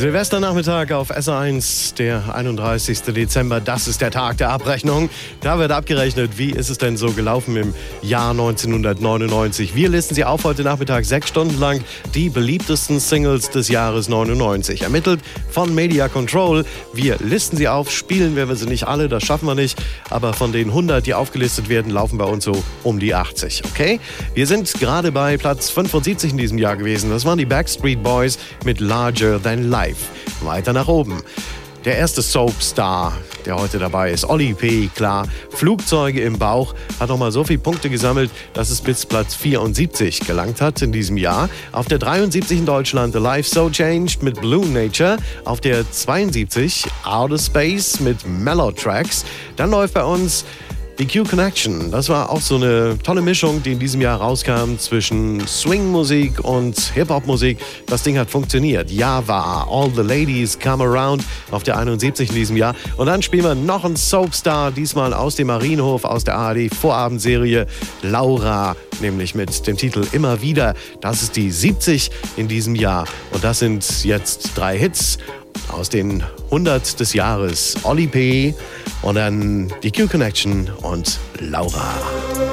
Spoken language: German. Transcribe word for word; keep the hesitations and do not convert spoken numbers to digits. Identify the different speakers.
Speaker 1: Silvesternachmittag auf S eins, der einunddreißigsten Dezember. Das ist der Tag der Abrechnung. Da wird abgerechnet, wie ist es denn so gelaufen im Jahr neunzehnhundertneunundneunzig. Wir listen Sie auf heute Nachmittag sechs Stunden lang die beliebtesten Singles des Jahres neunundneunzig. Ermittelt von Media Control. Wir listen sie auf, spielen wir sie nicht alle, das schaffen wir nicht. Aber von den hundert, die aufgelistet werden, laufen bei uns so um die achtzig. Okay? Wir sind gerade bei Platz fünfundsiebzig in diesem Jahr gewesen. Das waren die Backstreet Boys mit Larger Than Life. Weiter nach oben. Der erste Soapstar, der heute dabei ist, Oli P., klar. Flugzeuge im Bauch, hat nochmal so viele Punkte gesammelt, dass es bis Platz vierundsiebzig gelangt hat in diesem Jahr. Auf der dreiundsiebzig in Deutschland, The Life So Changed mit Blue Nature. Auf der zweiundsiebzig, Outer Space mit Mellow Tracks. Dann läuft bei uns die Q Connection. Das war auch so eine tolle Mischung, die in diesem Jahr rauskam zwischen Swing-Musik und Hip-Hop-Musik. Das Ding hat funktioniert. Ja, war All the Ladies Come Around auf der einundsiebzig in diesem Jahr. Und dann spielen wir noch einen Soapstar, diesmal aus dem Marienhof, aus der A R D-Vorabendserie Laura, nämlich mit dem Titel Immer wieder. Das ist die siebzig in diesem Jahr. Und das sind jetzt drei Hits aus den hundert des Jahres. Oli P. und dann die Q Connection und Laura.